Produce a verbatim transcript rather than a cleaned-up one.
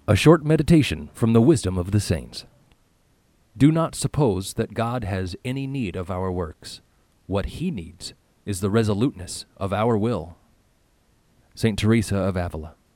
A short meditation from the wisdom of the saints. Do not suppose that God has any need of our works. What he needs is the resoluteness of our will. Saint Teresa of Avila.